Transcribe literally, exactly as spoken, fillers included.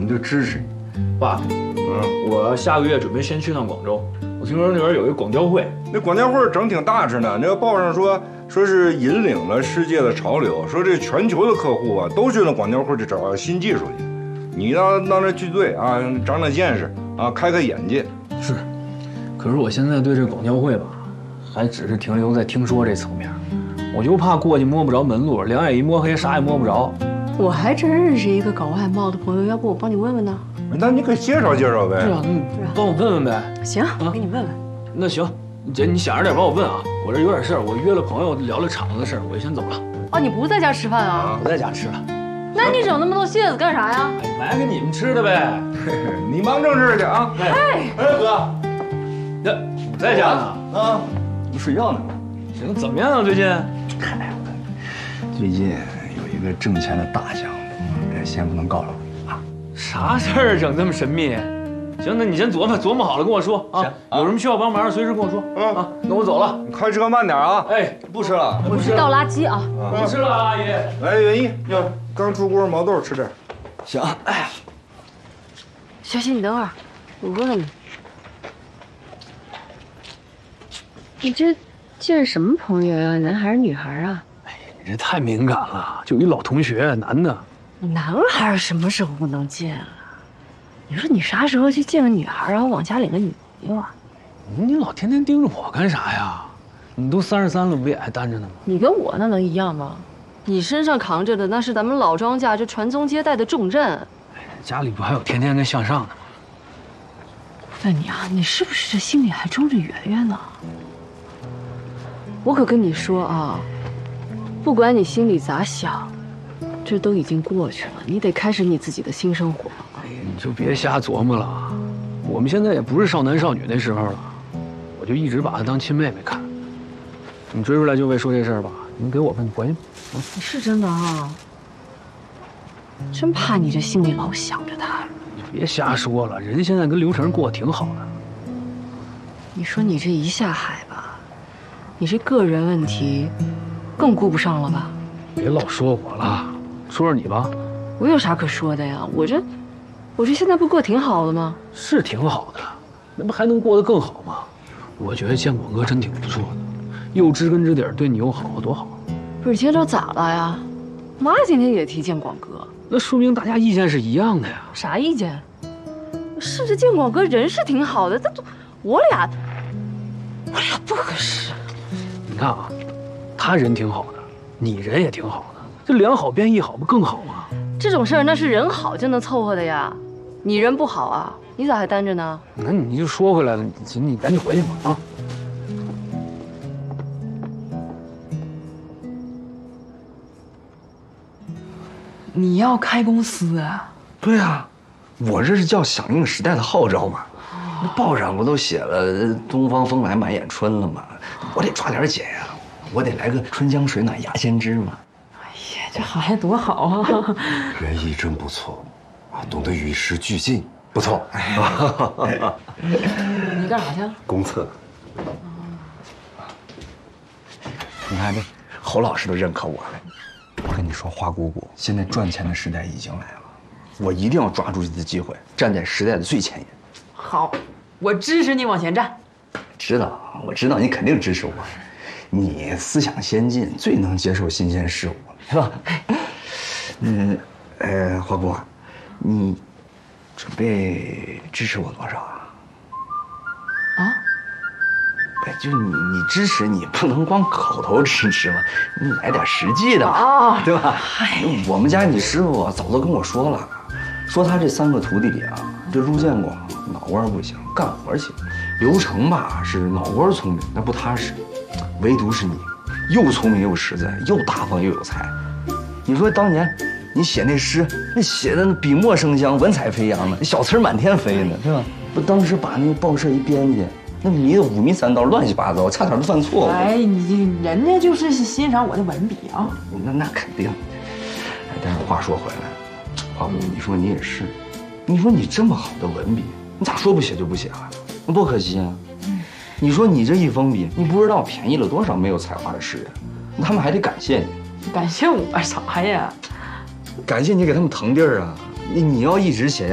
们就支持你。 爸，嗯，我下个月准备先去趟广州，我听说那边有一个广交会， 那广交会整挺大着呢。那个报上说，说是引领了世界的潮流，说这全球的客户啊都去那广交会去找新技术去。你到到那聚队啊，长长见识啊，开开眼界。 是，可是我现在对这广交会吧，还只是停留在听说这层面，我就怕过去摸不着门路，两眼一摸黑，啥也摸不着。 我还真认识一个搞外贸的朋友，要不我帮你问问呢？ 那你可以介绍介绍呗。 是啊，你帮我问问呗。 行，我给你问问。 那行，姐你想着点帮我问啊，我这有点事儿，我约了朋友聊聊厂子的事儿，我就先走了。 哦，你不在家吃饭啊？ 不在家吃了。 那你整那么多蟹子干啥呀？ 哎，买给你们吃的呗。 你忙正事去啊。 哎哎哥，那你在家呢？ 啊，你睡觉呢。 行，怎么样啊？最近？ 嗨，最近有一个挣钱的大项目，这先不能告诉你啊。 啥事儿整这么神秘？行，那你先琢磨琢磨好了跟我说啊。有什么需要帮忙，随时跟我说。嗯啊，那我走了。 你开车慢点啊。 哎， 不吃了。 我去倒垃圾啊。 不吃了，阿姨。 来，元一，要刚出锅毛豆吃点。 行，哎呀， 小新，你等会儿，我问问你，你这这是什么朋友呀？男孩儿女孩儿啊？ 哎，你这太敏感了，就一老同学，男的。 男孩儿什么时候不能见啊？你说你啥时候去见个女孩儿，然后往家领个女朋友啊？ 你老天天盯着我干啥呀？你都三十三了，不也还单着呢吗？ 你跟我那能一样吗？你身上扛着的那是咱们老庄家这传宗接代的重任。 家里不还有天天跟向上的吗？ 问你啊，你是不是这心里还装着圆圆呢？我可跟你说啊，不管你心里咋想，这都已经过去了，你得开始你自己的新生活。 哎呀，你就别瞎琢磨了，我们现在也不是少男少女那时候了，我就一直把她当亲妹妹看。你追出来就为说这事儿吧？你给我吧，你回去吧。 你是真的啊？真怕你这心里老想着他。 你别瞎说了，人现在跟刘成过得挺好的。 你说你这一下海吧，你这个人问题更顾不上了吧？ 别老说我了，说说你吧。 我有啥可说的呀？我这，我这现在不过挺好的吗？ 是挺好的，那不还能过得更好吗？我觉得见广哥真挺不错的，又知根知底，对你又好，多好。 不是，今朝咋了呀？妈今天也提见广哥， 那说明大家意见是一样的呀。 啥意见？是这见广哥人是挺好的，但我俩，我俩不合适。 你看啊，他人挺好的，你人也挺好的，这两好变一好，不更好吗？ 这种事儿那是人好就能凑合的呀，你人不好啊，你咋还单着呢？ 那你就说回来了，你你赶紧回去吧啊！ 你要开公司啊？ 对啊，我这是叫响应时代的号召嘛。那报上不都写了“东方风来满眼春”了吗？我得抓点紧呀，我得来个春江水暖鸭先知嘛。 哎呀，这孩子多好啊！ 园艺真不错，啊，懂得与时俱进，不错。 你干啥去？ 公测。 你看这侯老师都认可我了。我跟你说，花姑姑，现在赚钱的时代已经来了，我一定要抓住这次机会，站在时代的最前沿。 好，我支持你往前站。 知道，我知道你肯定支持我。你思想先进，最能接受新鲜事物，是吧？嗯，呃，花姑，你准备支持我多少啊？ 啊？ 哎，就是你，你支持你不能光口头支持嘛，你来点实际的嘛， 啊， 对吧？我们家你师傅早都跟我说了，说他这三个徒弟里啊，这陆建广脑瓜不行，干活行；刘成吧是脑瓜聪明，但不踏实；唯独是你，又聪明又实在，又大方又有才。你说当年你写那诗，那写的那笔墨生香，文采飞扬的，小词满天飞呢，对吧？不，当时把那报社一编辑。那迷得五迷三道，乱七八糟，差点都犯错误。 哎，你人家就是欣赏我的文笔啊。 那那肯定。哎，但是话说回来，花姑，你说你也是，你说你这么好的文笔，你咋说不写就不写了？那多可惜啊！嗯，你说你这一封笔，你不知道便宜了多少没有才华的诗人，他们还得感谢你。 感谢我啥呀？ 感谢你给他们腾地儿啊！你你要一直写下